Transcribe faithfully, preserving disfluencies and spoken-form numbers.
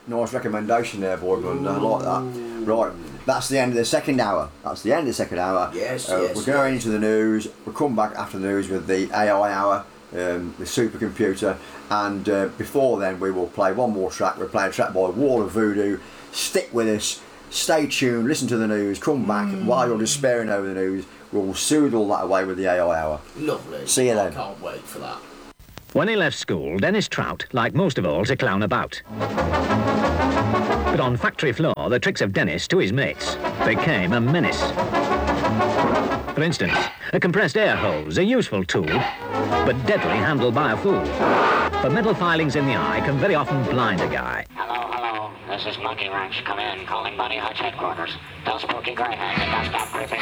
Nice recommendation there, boy, but I like that. Right, that's the end of the second hour. That's the end of the second hour. Yes, uh, yes. We're going into the news. We'll come back after the news with the A I hour, um, the supercomputer, and uh, before then we will play one more track. We're playing a track by Wall of Voodoo. Stick with us. Stay tuned. Listen to the news. Come back mm. while you're despairing over the news. We'll soothe all that away with the A I hour. Lovely. See you then. I can't wait for that. When he left school, Dennis Trout liked most of all to clown about. But on factory floor, the tricks of Dennis to his mates became a menace. For instance, a compressed air hose, a useful tool, but deadly handled by a fool. But metal filings in the eye can very often blind a guy. Hello, hello. This is Monkey Wrench. Come in. Calling Buddy Hutch headquarters. Tell Spooky Greyhead to stop creeping.